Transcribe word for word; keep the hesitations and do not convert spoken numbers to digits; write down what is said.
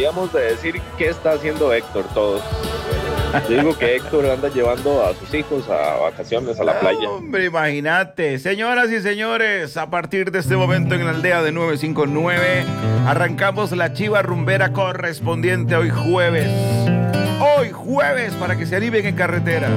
deberíamos de decir qué está haciendo Héctor todos. Yo digo que Héctor anda llevando a sus hijos a vacaciones a la playa. Hombre, imagínate. Señoras y señores, a partir de este momento en la aldea de nueve cinco nueve, arrancamos la chiva rumbera correspondiente hoy jueves. Hoy jueves, para que se animen en carretera.